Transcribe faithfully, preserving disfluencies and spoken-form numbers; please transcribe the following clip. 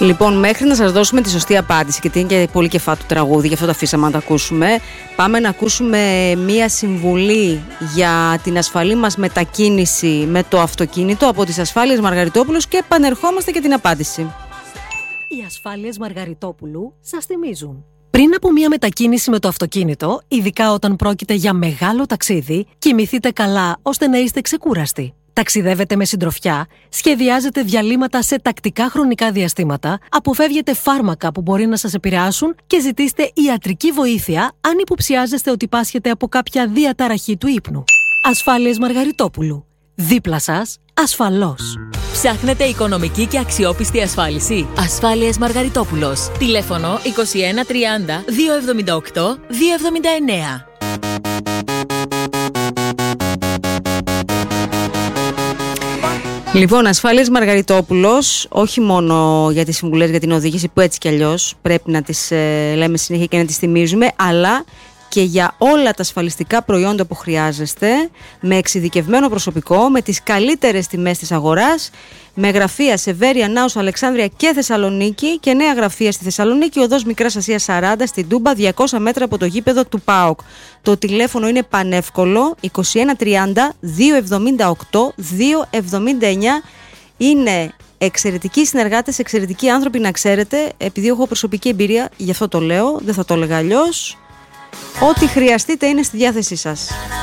Λοιπόν, μέχρι να σας δώσουμε τη σωστή απάντηση, γιατί είναι και πολύ κεφά του τραγούδι, γι' αυτό το αφήσαμε να το ακούσουμε. Πάμε να ακούσουμε μία συμβουλή για την ασφαλή μας μετακίνηση με το αυτοκίνητο από τις Ασφάλειες Μαργαριτόπουλος και επανερχόμαστε για την απάντηση. Οι Ασφάλειες Μαργαριτόπουλου σας θυμίζουν: πριν από μία μετακίνηση με το αυτοκίνητο, ειδικά όταν πρόκειται για μεγάλο ταξίδι, κοιμηθείτε καλά ώστε να είστε ξεκούραστοι. Ταξιδεύετε με συντροφιά, σχεδιάζετε διαλύματα σε τακτικά χρονικά διαστήματα, αποφεύγετε φάρμακα που μπορεί να σας επηρεάσουν και ζητήστε ιατρική βοήθεια αν υποψιάζεστε ότι πάσχετε από κάποια διαταραχή του ύπνου. Ασφάλειες Μαργαριτόπουλου. Δίπλα σας, ασφαλώς. Ψάχνετε οικονομική και αξιόπιστη ασφάλιση? Ασφάλειες Μαργαριτόπουλος. Τηλέφωνο είκοσι ένα τριάντα διακόσια εβδομήντα οκτώ διακόσια εβδομήντα εννέα. Λοιπόν, Ασφάλειες Μαργαριτόπουλος, όχι μόνο για τις συμβουλές για την οδήγηση που έτσι κι αλλιώς πρέπει να τις ε, λέμε συνέχεια και να τις θυμίζουμε, αλλά και για όλα τα ασφαλιστικά προϊόντα που χρειάζεστε, με εξειδικευμένο προσωπικό, με τις καλύτερες τιμές της αγοράς, με γραφεία σε Βέρεια, Νάους, Αλεξάνδρεια και Θεσσαλονίκη και νέα γραφεία στη Θεσσαλονίκη, οδός Μικράς Ασίας σαράντα, στην Τούμπα, διακόσια μέτρα από το γήπεδο του ΠΑΟΚ. Το τηλέφωνο είναι πανεύκολο, είκοσι ένα τριάντα διακόσια εβδομήντα οκτώ διακόσια εβδομήντα εννέα. Είναι εξαιρετικοί συνεργάτες, εξαιρετικοί άνθρωποι, να ξέρετε, επειδή έχω προσωπική εμπειρία, γι' αυτό το λέω, δεν θα το έλεγα αλλιώς. Ό,τι χρειαστείτε είναι στη διάθεσή σας.